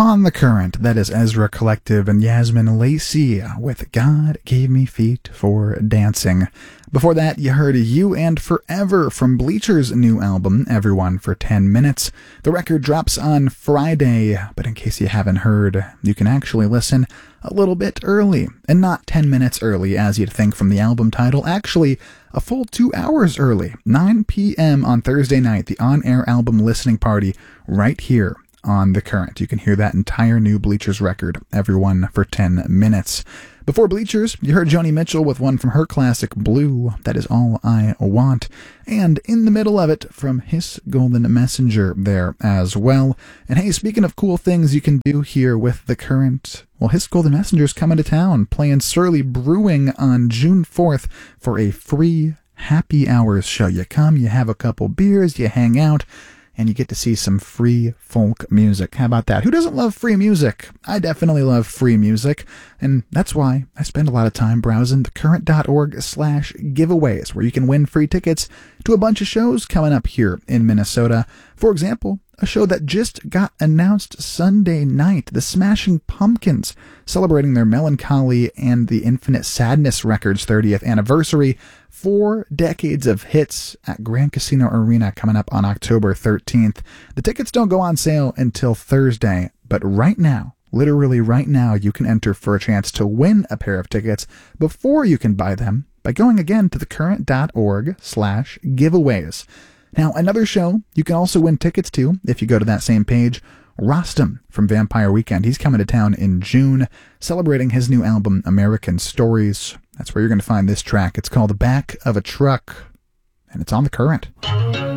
On the Current, that is Ezra Collective and Yasmin Lacey with God Gave Me Feet for Dancing. Before that, you heard You and Forever from Bleacher's new album, Everyone for 10 Minutes. The record drops on Friday, but in case you haven't heard, you can actually listen a little bit early, and not 10 minutes early as you'd think from the album title, actually a full 2 hours early, 9 p.m. on Thursday night, the on-air album listening party right here on The Current. You can hear that entire new Bleachers record, Everyone for 10 Minutes. Before Bleachers, you heard Joni Mitchell with one from her classic Blue, That Is All I Want, and in the middle of it from His Golden Messenger there as well. And hey, speaking of cool things you can do here with The Current, well, His Golden Messenger's coming to town, playing Surly Brewing on June 4th for a free happy hours show. You come, you have a couple beers, you hang out, and you get to see some free folk music. How about that? Who doesn't love free music? I definitely love free music, and that's why I spend a lot of time browsing thecurrent.org/giveaways, where you can win free tickets to a bunch of shows coming up here in Minnesota. For example, a show that just got announced Sunday night, the Smashing Pumpkins, celebrating their Melancholy and the Infinite Sadness Records 30th anniversary. 4 decades of hits at Grand Casino Arena coming up on October 13th. The tickets don't go on sale until Thursday, but right now, literally right now, you can enter for a chance to win a pair of tickets before you can buy them by going again to thecurrent.org/giveaways. Now, another show you can also win tickets to if you go to that same page, Rostam from Vampire Weekend. He's coming to town in June, celebrating his new album, American Stories. That's where you're going to find this track. It's called Back of a Truck, and it's on The Current.